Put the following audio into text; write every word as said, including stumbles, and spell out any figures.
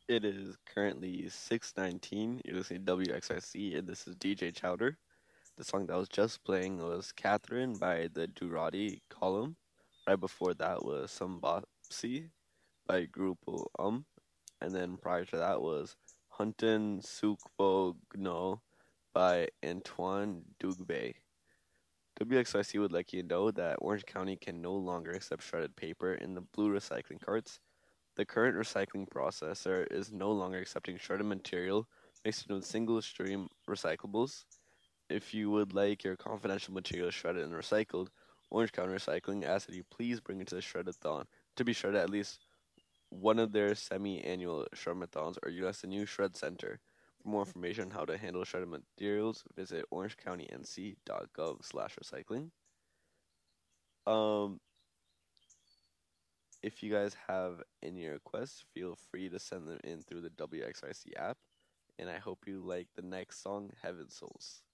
It is currently six nineteen. You're listening to W X I C, and this is D J Chowder. The song that was just playing was Catherine by the Durati Column. Right before that was Some Bopsy by Grupo Um. And then prior to that was Huntin Sukbo Gno by Antoine Dugbe. W X I C would like you to know that Orange County can no longer accept shredded paper in the blue recycling carts. The current recycling processor is no longer accepting shredded material mixed with single stream recyclables. If you would like your confidential material shredded and recycled, Orange County Recycling asks that you please bring it to the Shred-a-thon to be shredded at least one of their semi-annual shred-a-thons or utilize the new Shred Center. For more information on how to handle shredded materials, visit orangecounty.n c.gov slash recycling. Um, if you guys have any requests, feel free to send them in through the W X I C app. And I hope you like the next song, Heaven Souls.